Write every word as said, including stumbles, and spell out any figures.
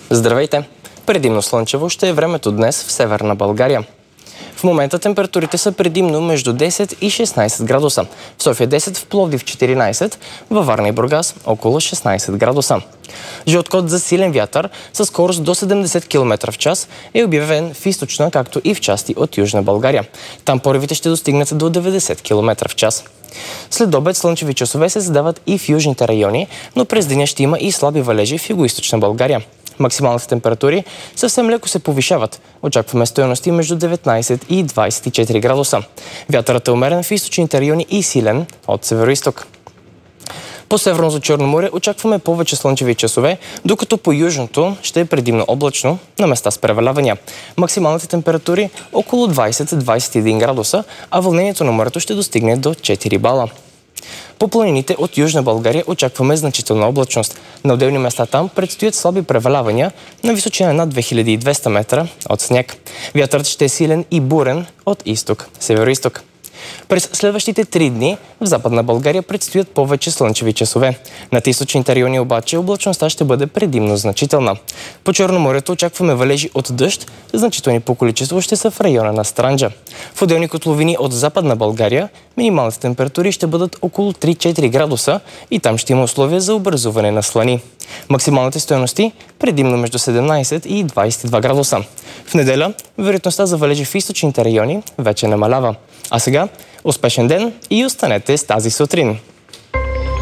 Здравейте! Предимно слънчево ще е времето днес в Северна България. В момента температурите са предимно между десет и шестнайсет градуса. В София десет, в Пловдив четиринайсет, във Варна и Бургас около шестнайсет градуса. Жълт код за силен вятър със скорост до седемдесет километра в час е обявен в източна, както и в части от Южна България. Там поривите ще достигнат до деветдесет километра в час. След обед слънчеви часове се задават и в южните райони, но през деня ще има и слаби валежи в югоизточна България. Максималните температури съвсем леко се повишават. Очакваме стойности между деветнайсет и двайсет и четири градуса. Вятърът е умерен в източните райони и силен от североизток. По северно за Черно море очакваме повече слънчеви часове, докато по южното ще е предимно облачно, на места с превалявания. Максималните температури около двайсет до двайсет и един градуса, а вълнението на морето ще достигне до четири бала. По планините от Южна България очакваме значителна облачност. На отделни места там предстоят слаби превалявания на височина над две хиляди и двеста метра от сняг. Вятърът ще е силен и бурен от изток, североизток. През следващите три дни в Западна България предстоят повече слънчеви часове. Над източните райони обаче облачността ще бъде предимно значителна. По Черноморието очакваме валежи от дъжд, значителни по количество ще са в района на Странджа. В отделни котловини от Западна България минималните температури ще бъдат около три до четири градуса и там ще има условия за образуване на слани. Максималните стойности предимно между седемнайсет и двайсет и два градуса. В неделя вероятността за валежи в източните райони вече намалява. А сега успешен ден и останете с тази сутрин!